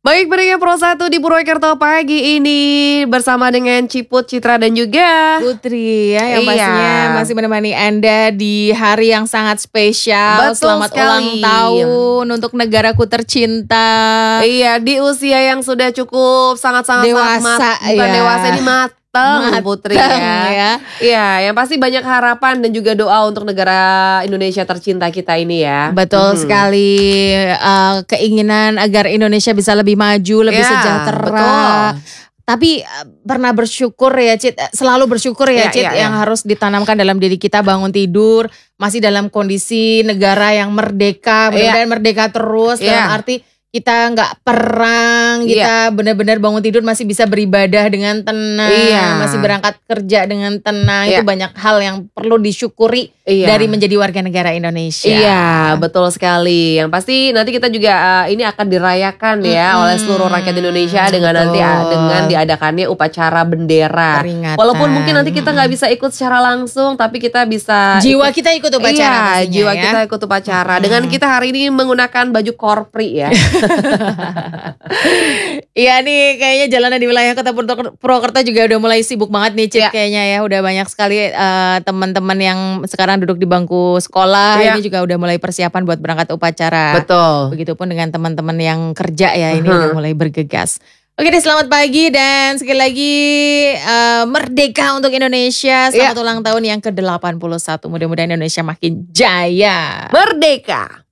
Baik, pendengar Pro 1 di Purwokerto pagi ini bersama dengan Ciput, Citra dan juga Putri ya, yang pastinya masih menemani Anda di hari yang sangat spesial. Betul Selamat sekali. ulang tahun untuk negaraku tercinta. Iya, di usia yang sudah cukup sangat-sangat Dewasa, bukan ya. dewasa, ini matang Putri ya. Iya, yang pasti banyak harapan dan juga doa untuk negara Indonesia tercinta kita ini ya. Betul sekali, keinginan agar Indonesia bisa lebih maju, lebih Ya, sejahtera. betul. Tapi pernah bersyukur ya Cit, selalu bersyukur ya Cit, yang harus ditanamkan dalam diri kita bangun tidur masih dalam kondisi negara yang merdeka, mudah-mudahan merdeka terus dalam arti kita nggak perang, kita benar-benar bangun tidur masih bisa beribadah dengan tenang, masih berangkat kerja dengan tenang. Itu banyak hal yang perlu disyukuri dari menjadi warga negara Indonesia. Iya, betul sekali. Yang pasti nanti kita juga ini akan dirayakan ya oleh seluruh rakyat Indonesia dengan nanti dengan diadakannya upacara bendera. Peringatan. Walaupun mungkin nanti kita nggak bisa ikut secara langsung, tapi kita bisa jiwa kita ikut upacara. Iya, jiwa kita ikut upacara. Dengan kita hari ini menggunakan baju korpri ya. Iya nih, kayaknya jalanan di wilayah Kota Purwokerto juga udah mulai sibuk banget nih Cit, kayaknya ya. Udah banyak sekali teman-teman yang sekarang duduk di bangku sekolah, ini juga udah mulai persiapan buat berangkat upacara. Betul. Begitupun dengan teman-teman yang kerja ya, ini udah mulai bergegas. Oke deh, selamat pagi dan sekali lagi merdeka untuk Indonesia. Selamat ulang tahun yang ke-81. Mudah-mudahan Indonesia makin jaya. Merdeka.